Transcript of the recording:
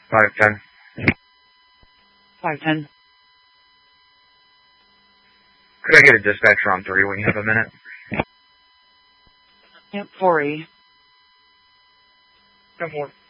510. 510. Could I get a dispatcher on 3 when you have a minute? Yep, 4E. 10-4.